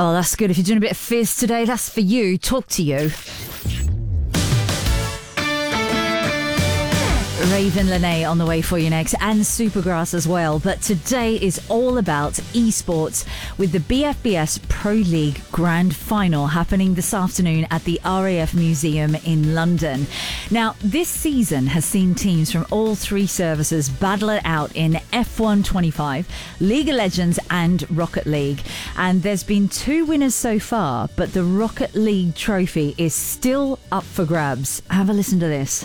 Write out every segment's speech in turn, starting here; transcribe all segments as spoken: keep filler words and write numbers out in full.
Oh, that's good. If you're doing a bit of fizz today, that's for you. Talk to you. Raven Lene on the way for you next, and Supergrass as well. But today is all about esports with the B F B S Pro League Grand Final happening this afternoon at the R A F Museum in London. Now, this season has seen teams from all three services battle it out in F one twenty-five, League of Legends and Rocket League. And there's been two winners so far, but the Rocket League trophy is still up for grabs. Have a listen to this.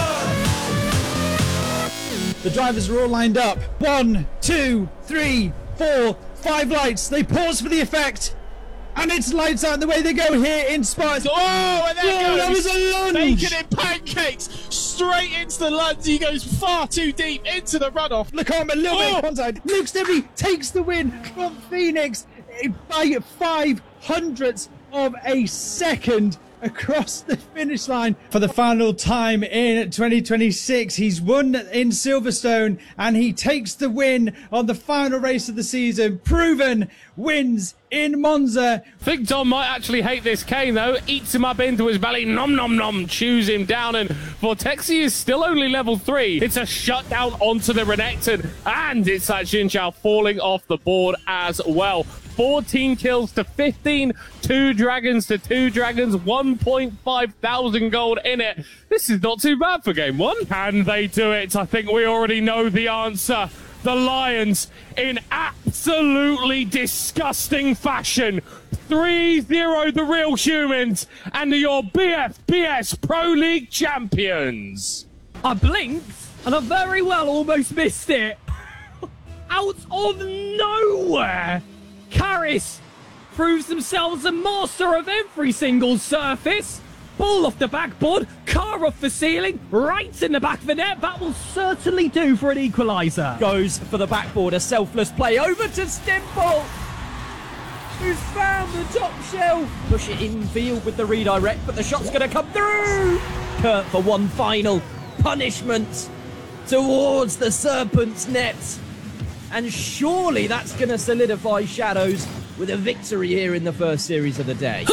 The drivers are all lined up. One, two, three, four, five lights. They pause for the effect. And it's lights out the way they go here in Sparta. Oh, and there Whoa, goes. that was a lunge. Bacon in pancakes. Straight into the lunge. He goes far too deep into the runoff. Look on, a little Oh. bit of contact. Luke Stibney takes the win from Phoenix by five hundredths of a second across the finish line for the final time in twenty twenty-six. He's won in Silverstone and he takes the win on the final race of the season. Proven wins in Monza. Think Dom might actually hate this Kane though. Eats him up into his belly, nom nom nom, chews him down, and Vortexi is still only level three. It's a shutdown onto the Renekton, and it's that Xin Zhao falling off the board as well. fourteen kills to fifteen, two dragons to two dragons, one point five thousand gold in it. This is not too bad for game one. Can they do it? I think we already know the answer. The Lions in absolutely disgusting fashion. three zero the real humans, and your B F B S Pro League champions. I blinked and I very well almost missed it. Out of nowhere, Karis proves themselves a master of every single surface. Ball off the backboard, car off the ceiling, right in the back of the net. That will certainly do for an equaliser. Goes for the backboard, a selfless play over to Stimple, who's found the top shelf. Push it in field with the redirect, but the shot's going to come through. Kurt for one final punishment towards the Serpent's net. And surely that's going to solidify Shadows with a victory here in the first series of the day.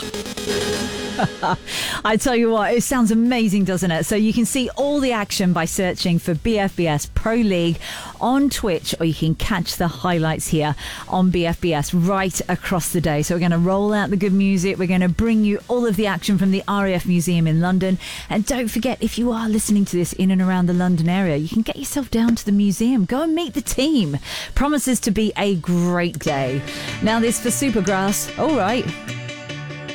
I tell you what, it sounds amazing, doesn't it? So you can see all the action by searching for B F B S Pro League on Twitch, or you can catch the highlights here on B F B S right across the day. So we're going to roll out the good music. We're going to bring you all of the action from the R A F Museum in London. And don't forget, if you are listening to this in and around the London area, you can get yourself down to the museum. Go and meet the team. Promises to be a great day. Now this for Supergrass. All right.